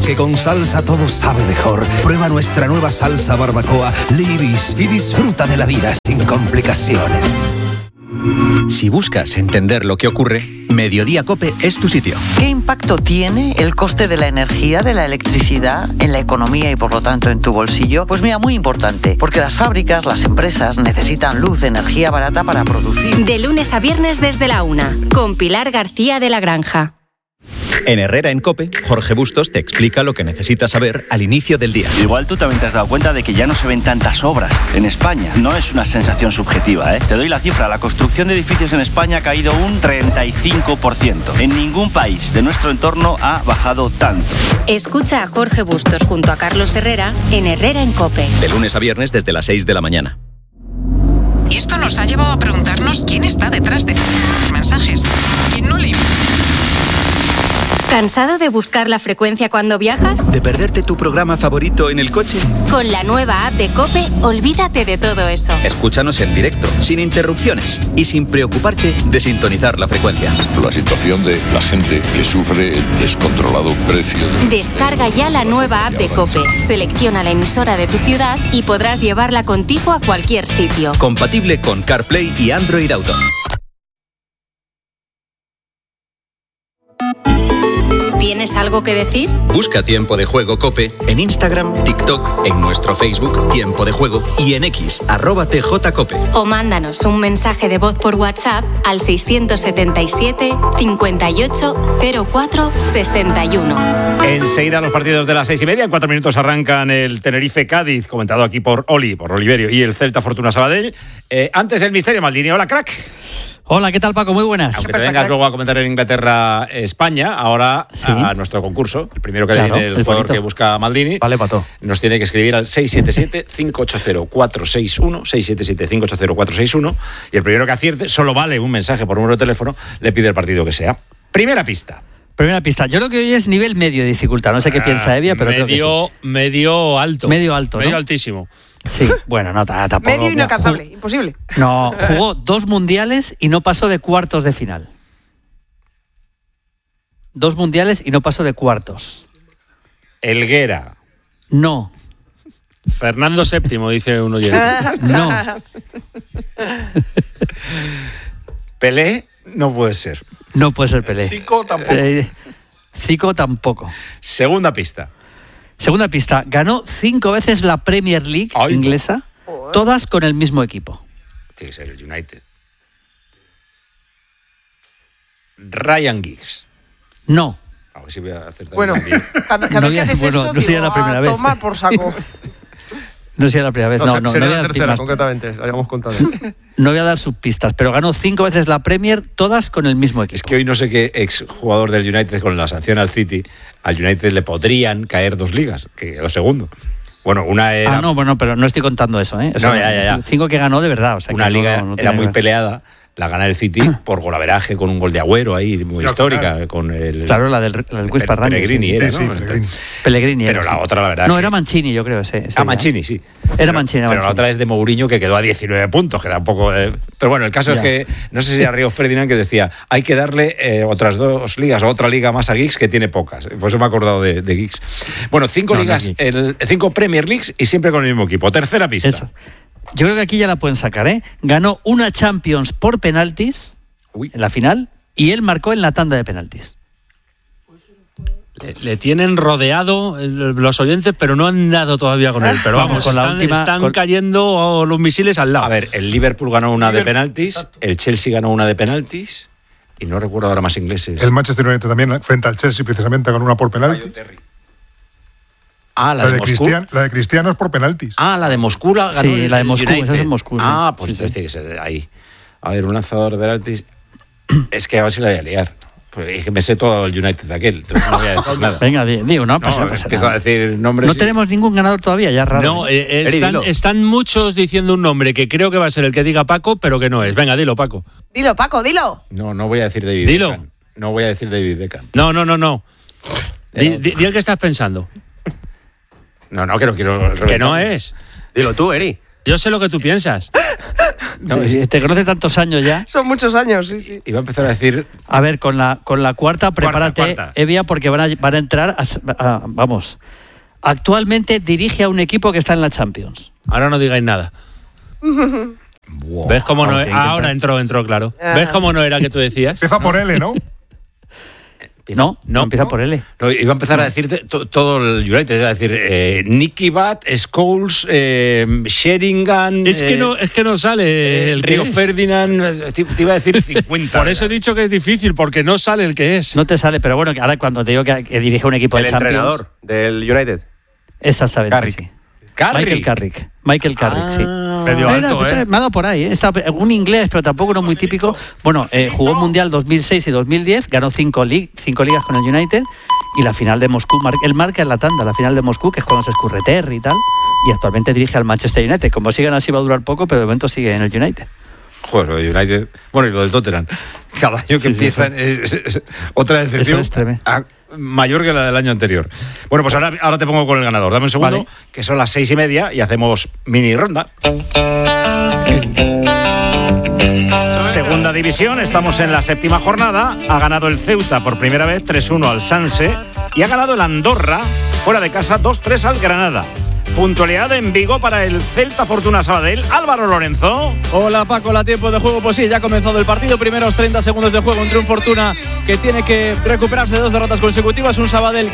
porque con salsa todo sabe mejor. Prueba nuestra nueva salsa barbacoa Libis y disfruta de la vida sin complicaciones. Si buscas entender lo que ocurre, Mediodía COPE es tu sitio. ¿Qué impacto tiene el coste de la energía, de la electricidad, en la economía y por lo tanto en tu bolsillo? Pues mira, muy importante, porque las fábricas, las empresas necesitan luz, energía barata para producir. De lunes a viernes desde la 1, con Pilar García de la Granja. En Herrera en COPE, Jorge Bustos te explica lo que necesitas saber al inicio del día. Igual tú también te has dado cuenta de que ya no se ven tantas obras en España. No es una sensación subjetiva, ¿eh? Te doy la cifra. La construcción de edificios en España ha caído un 35%. En ningún país de nuestro entorno ha bajado tanto. Escucha a Jorge Bustos junto a Carlos Herrera en Herrera en COPE. De lunes a viernes desde las 6 de la mañana. Y esto nos ha llevado a preguntarnos quién está detrás de los mensajes. ¿Quién no le... ¿Cansado de buscar la frecuencia cuando viajas? ¿De perderte tu programa favorito en el coche? Con la nueva app de COPE, olvídate de todo eso. Escúchanos en directo, sin interrupciones y sin preocuparte de sintonizar la frecuencia. La situación de la gente que sufre el descontrolado precio. Descarga ya la nueva app de COPE, selecciona la emisora de tu ciudad y podrás llevarla contigo a cualquier sitio. Compatible con CarPlay y Android Auto. ¿Tienes algo que decir? Busca Tiempo de Juego COPE en Instagram, TikTok, en nuestro Facebook Tiempo de Juego y en X, @TJCOPE. O mándanos un mensaje de voz por WhatsApp al 677 58 04 61. Enseguida los partidos de las 6:30. En 4 minutos arrancan el Tenerife-Cádiz, comentado aquí por Oliverio, y el Celta-Fortuna Sabadell. Antes el misterio, Maldini. Hola, crack. Hola, ¿qué tal, Paco? Muy buenas. Aunque te vengas luego a comentar en Inglaterra-España, ahora sí, a nuestro concurso, el primero que viene el jugador que busca a Maldini, vale, Pato, nos tiene que escribir al 677-580-461, 677-580-461, y el primero que acierte, solo vale un mensaje por número de teléfono, le pide el partido que sea. Primera pista. Yo creo que hoy es nivel medio de dificultad. No sé qué piensa Evia, pero creo que sí. Medio alto. Medio alto, ¿no? Medio altísimo. Sí, bueno, no, tampoco. Medio inalcanzable, imposible. No, jugó 2 mundiales y no pasó de cuartos de final. 2 mundiales y no pasó de cuartos. Helguera. No. Fernando VII, dice un oyente. No. Pelé no puede ser. No puede ser Pelé. Zico tampoco. Zico tampoco. Segunda pista, ganó 5 veces la Premier League inglesa, todas con el mismo equipo. Tiene que ser el United. Ryan Giggs. No. A ver si voy a acertar. Bueno, cada vez que haces eso, no sería la primera vez. Toma por saco. No sería la primera vez. No sería voy a la dar tercera, pistas. concretamente. Habíamos contado. No voy a dar subpistas, pero ganó 5 veces la Premier, todas con el mismo equipo. Es que hoy no sé qué exjugador del United, con la sanción al City, al United le podrían caer 2 ligas, que lo segundo. Bueno, una era... pero no estoy contando eso, ¿eh? O sea, ya. 5 que ganó de verdad. O sea, una que liga no era muy peleada. La gana el City por golaveraje con un gol de Agüero ahí, muy histórica. Con el, claro, la del Quispa Rangers. Pellegrini era, ¿no? Pellegrini. Pero la otra, la verdad. No, era Mancini, yo creo. Mancini, sí. Era Mancini. Pero la otra es de Mourinho, que quedó a 19 puntos, que da un poco de... Pero bueno, el caso es que, no sé si era Río Ferdinand que decía, hay que darle otras 2 ligas o otra liga más a Giggs, que tiene pocas. Por eso me he acordado de Giggs. Bueno, 5 ligas, 5 Premier Leagues y siempre con el mismo equipo. Tercera pista. Eso. Yo creo que aquí ya la pueden sacar, ¿eh? Ganó una Champions por penaltis en la final y él marcó en la tanda de penaltis. Le tienen rodeado los oyentes, pero no han dado todavía con él. Pero vamos, están cayendo los misiles al lado. A ver, el Liverpool ganó una de penaltis, el Chelsea ganó una de penaltis y no recuerdo ahora más ingleses. El Manchester United también, frente al Chelsea, precisamente ganó una por penaltis. La de Moscú. La de Cristiano es por penaltis. La de Moscú ganó. Sí, la de Moscú, United. esa es en Moscú. Pues entonces tiene que ser de ahí. A ver, un lanzador de penaltis. Es que a ver si la voy a liar. Pues es que me sé todo el United de aquel, entonces no voy a decir nada. Venga, digo, no pasa empiezo nada. A decir nombres. No tenemos ningún ganador todavía, ya raro. No, están muchos diciendo un nombre que creo que va a ser el que diga Paco, pero que no es. Venga, dilo, Paco. Dilo, Paco, dilo. No voy a decir David Dilo. Beckham. No voy a decir David Beckham. No. Di el que estás pensando. No, que no quiero reventar. Que no es. Dilo tú, Eri. Yo sé lo que tú piensas. Te conoce tantos años ya. Son muchos años, sí. Y va a empezar a decir... A ver, con la cuarta, prepárate, Evia, porque van a entrar vamos. Actualmente dirige a un equipo que está en la Champions. Ahora no digáis nada. Wow. ¿Ves cómo no era? Ahora entró, claro. ¿Ves cómo no era que tú decías? Empieza por L, ¿no? No, empieza por L. No, iba a empezar a decirte todo el United, iba a decir Nicky Butt, Scholes, Sheringham. Es que no sale el Río que es. Ferdinand, te iba a decir 50. Por eso he dicho que es difícil, porque no sale el que es. No te sale, pero bueno, que ahora cuando te digo que dirige un equipo de Champions. El entrenador del United. Exactamente. Carrick. Sí. Michael Carrick, sí. Medio alto, Me ha dado por ahí, Está un inglés, pero tampoco no muy típico. Bueno, jugó Mundial 2006 y 2010, ganó 5 ligas con el United y la final de Moscú. Él marca en la tanda, la final de Moscú, que es cuando se escurre Terry y tal. Y actualmente dirige al Manchester United. Como sigan así va a durar poco, pero de momento sigue en el United. Joder, lo de United. Bueno, y lo del Tottenham. Cada año que empiezan es otra decepción. Eso es tremendo. Mayor que la del año anterior. Bueno, pues ahora te pongo con el ganador. Dame un segundo, vale. Que son las 6:30 y hacemos mini ronda. Segunda división, estamos en la 7ª jornada. Ha ganado el Ceuta por primera vez 3-1 al Sanse y ha ganado el Andorra fuera de casa 2-3 al Granada. Puntualidad en Vigo para el Celta Fortuna Sabadell. Álvaro Lorenzo. Hola Paco, la tiempo de juego, pues sí, ya ha comenzado el partido. Primeros 30 segundos de juego entre un Fortuna que tiene que recuperarse de 2 derrotas consecutivas, un Sabadell